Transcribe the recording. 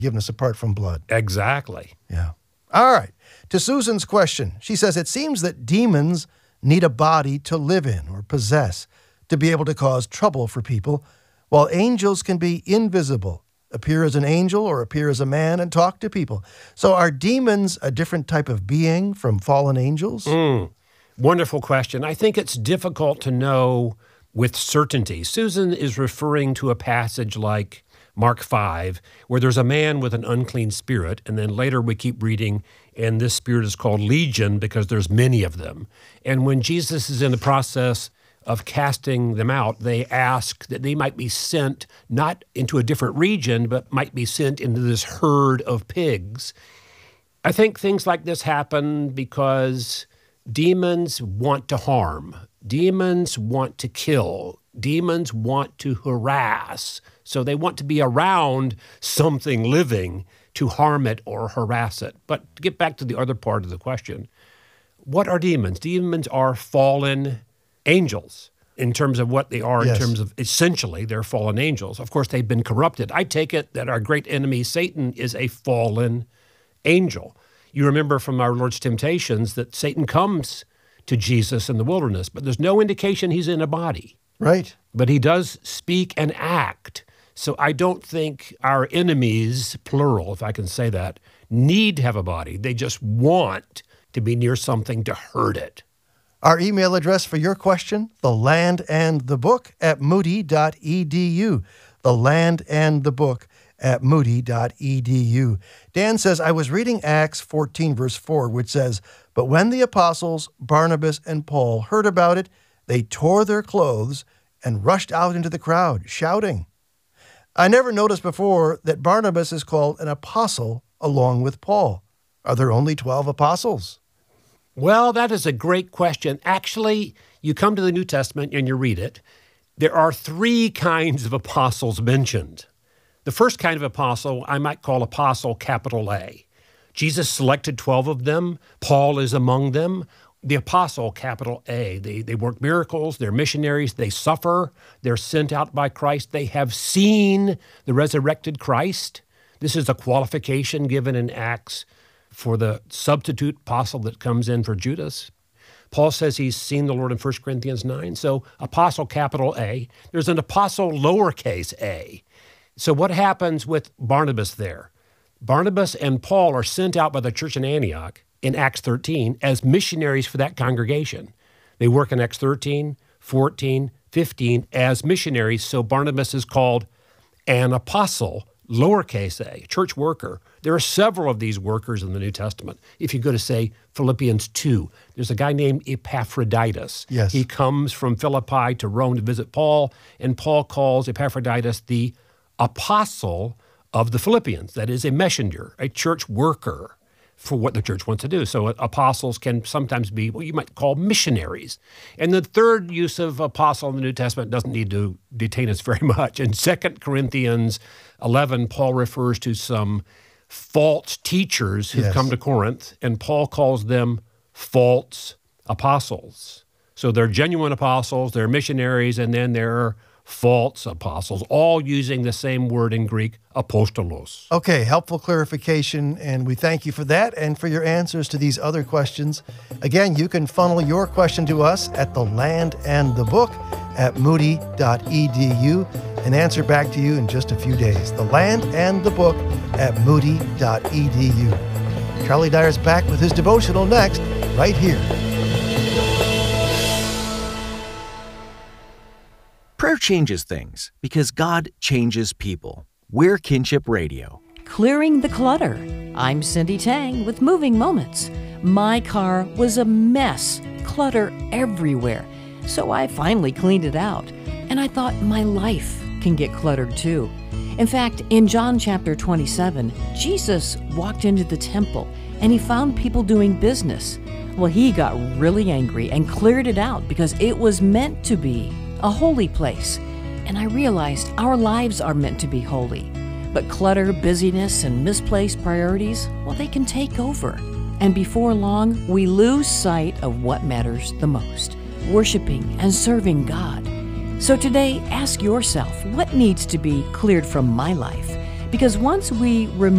forgiveness apart from blood. Exactly. Yeah. All right. To Susan's question, she says, it seems that demons need a body to live in or possess to be able to cause trouble for people, while angels can be invisible, appear as an angel or appear as a man and talk to people. So are demons a different type of being from fallen angels? Wonderful question. I think it's difficult to know with certainty. Susan is referring to a passage like Mark 5, where there's a man with an unclean spirit, and then later we keep reading, and this spirit is called Legion because there's many of them. And when Jesus is in the process of casting them out, they ask that they might be sent not into a different region, but might be sent into this herd of pigs. I think things like this happen because demons want to harm. Demons want to kill. Demons want to harass. So they want to be around something living to harm it or harass it. But to get back to the other part of the question, what are demons? Demons are fallen angels in terms of what they are, Yes. in terms of essentially they're fallen angels. Of course, they've been corrupted. I take it that our great enemy, Satan, is a fallen angel. You remember from our Lord's temptations that Satan comes to Jesus in the wilderness, but there's no indication he's in a body. Right. But he does speak and act. So I don't think our enemies, plural, if I can say that, need to have a body. They just want to be near something to hurt it. Our email address for your question, thelandandthebook@moody.edu. Thelandandthebook@moody.edu. Dan says, I was reading Acts 14, verse 4, which says, but when the apostles, Barnabas and Paul, heard about it, they tore their clothes and rushed out into the crowd, shouting. I never noticed before that Barnabas is called an apostle along with Paul. Are there only 12 apostles? Well, that is a great question. Actually, you come to the New Testament and you read it. There are three kinds of apostles mentioned. The first kind of apostle I might call apostle, capital A. Jesus selected 12 of them. Paul is among them. The apostle, capital A. They work miracles. They're missionaries. They suffer. They're sent out by Christ. They have seen the resurrected Christ. This is a qualification given in Acts for the substitute apostle that comes in for Judas. Paul says he's seen the Lord in 1 Corinthians 9. So apostle, capital A. There's an apostle, lowercase a. So what happens with Barnabas there? Barnabas and Paul are sent out by the church in Antioch in Acts 13 as missionaries for that congregation. They work in Acts 13, 14, 15 as missionaries. So Barnabas is called an apostle, lowercase a, church worker. There are several of these workers in the New Testament. If you go to, say, Philippians 2, there's a guy named Epaphroditus. Yes. He comes from Philippi to Rome to visit Paul, and Paul calls Epaphroditus the apostle of the Philippians. That is a messenger, a church worker for what the church wants to do. So apostles can sometimes be what you might call missionaries. And the third use of apostle in the New Testament doesn't need to detain us very much. In 2 Corinthians 11, Paul refers to some false teachers who've Yes. come to Corinth, and Paul calls them false apostles. So they're genuine apostles, they're missionaries, and then there are false apostles, all using the same word in Greek, apostolos. Okay, helpful clarification, and we thank you for that and for your answers to these other questions. Again, you can funnel your question to us at thelandandthebook@moody.edu and answer back to you in just a few days. thelandandthebook@moody.edu. Charlie Dyer's back with his devotional next, right here. Prayer changes things because God changes people. We're Kinship Radio. Clearing the clutter. I'm Cindy Tang with Moving Moments. My car was a mess, clutter everywhere. So I finally cleaned it out. And I thought my life can get cluttered too. In fact, in John chapter 27, Jesus walked into the temple and he found people doing business. Well, he got really angry and cleared it out because it was meant to be a holy place. And I realized our lives are meant to be holy. But clutter, busyness, and misplaced priorities, well, they can take over. And before long, we lose sight of what matters the most, worshiping and serving God. So today, ask yourself, what needs to be cleared from my life? Because once we remove